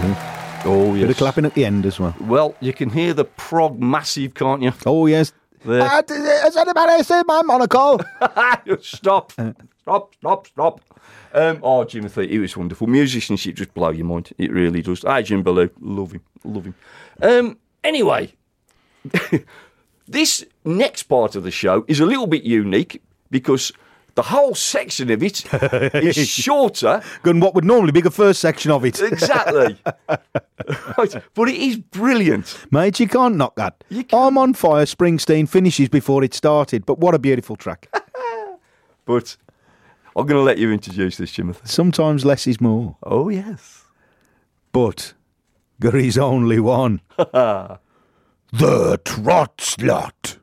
Oh, yes. Bit of clapping at the end as well. Well, you can hear the prog massive, can't you? Oh, yes. There. Has anybody seen my monocle? Stop. Jimothy, it was wonderful. Musicianship just blow your mind. It really does. Jim Ballou, love him. Anyway, this next part of the show is a little bit unique because the whole section of it is shorter than what would normally be the first section of it. Exactly. Right. But it is brilliant. Mate, you can't knock that. I'm on Fire, Springsteen finishes before it started, but what a beautiful track. But I'm going to let you introduce this, Timothy. Sometimes less is more. Oh, yes. But there is only one. The Trot Slot.